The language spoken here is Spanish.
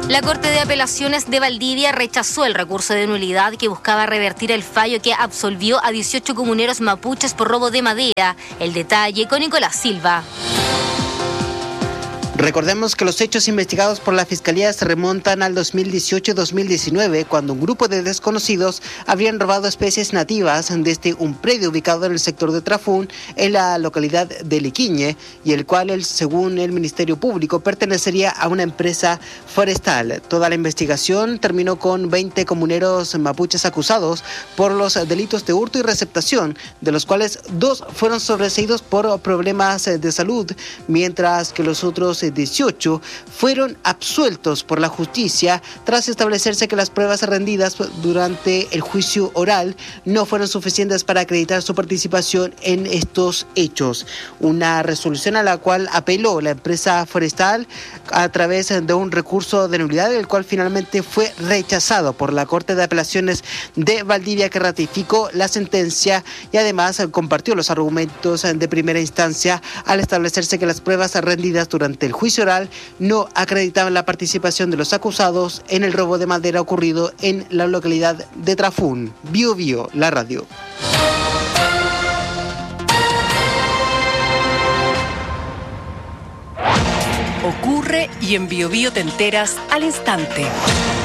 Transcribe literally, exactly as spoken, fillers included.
La Corte de Apelaciones de Valdivia rechazó el recurso de nulidad que buscaba revertir el fallo que absolvió a dieciocho comuneros mapuches por robo de madera. El detalle con Nicolás Silva. Recordemos que los hechos investigados por la Fiscalía se remontan al dos mil dieciocho y dos mil diecinueve, cuando un grupo de desconocidos habrían robado especies nativas desde un predio ubicado en el sector de Trafún, en la localidad de Liquiñe, y el cual, según el Ministerio Público, pertenecería a una empresa forestal. Toda la investigación terminó con veinte comuneros mapuches acusados por los delitos de hurto y receptación, de los cuales dos fueron sobreseídos por problemas de salud, mientras que los otros dieciocho fueron absueltos por la justicia tras establecerse que las pruebas rendidas durante el juicio oral no fueron suficientes para acreditar su participación en estos hechos. Una resolución a la cual apeló la empresa forestal a través de un recurso de nulidad, el cual finalmente fue rechazado por la Corte de Apelaciones de Valdivia, que ratificó la sentencia y además compartió los argumentos de primera instancia al establecerse que las pruebas rendidas durante el juicio oral no acreditaban la participación de los acusados en el robo de madera ocurrido en la localidad de Trafún. Bio Bio, la radio. Ocurre y en Bio Bio te enteras al instante.